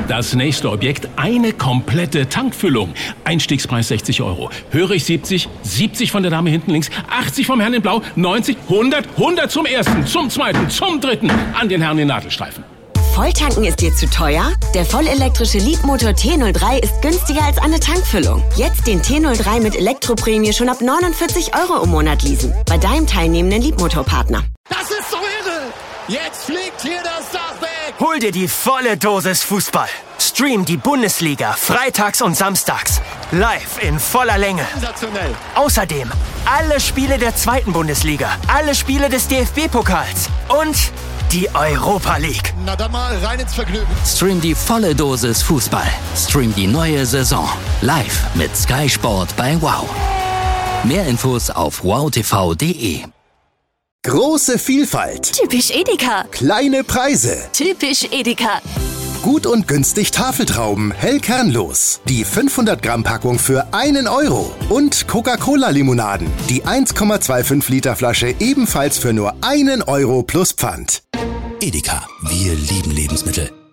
Das nächste Objekt, eine komplette Tankfüllung. Einstiegspreis 60 €. Höre ich 70, 70 von der Dame hinten links, 80 vom Herrn in Blau, 90, 100, 100 zum ersten, zum zweiten, zum dritten, an den Herrn in Nadelstreifen. Volltanken ist dir zu teuer? Der vollelektrische Leapmotor T03 ist günstiger als eine Tankfüllung. Jetzt den T03 mit Elektroprämie schon ab 49 € im Monat leasen. Bei deinem teilnehmenden Leapmotor-Partner. Das ist so irre! Jetzt fliegt hier das Dach weg! Hol dir die volle Dosis Fußball. Stream die Bundesliga freitags und samstags. Live in voller Länge. Sensationell. Außerdem alle Spiele der zweiten Bundesliga, alle Spiele des DFB-Pokals und die Europa League. Na dann mal rein ins Vergnügen. Stream die volle Dosis Fußball. Stream die neue Saison. Live mit Sky Sport bei WOW. Mehr Infos auf wowtv.de. Große Vielfalt. Typisch Edeka. Kleine Preise. Typisch Edeka. Gut und günstig Tafeltrauben, hell kernlos. Die 500 Gramm Packung für 1 €. Und Coca-Cola-Limonaden. Die 1,25 Liter Flasche ebenfalls für nur 1 € plus Pfand. Edeka, wir lieben Lebensmittel.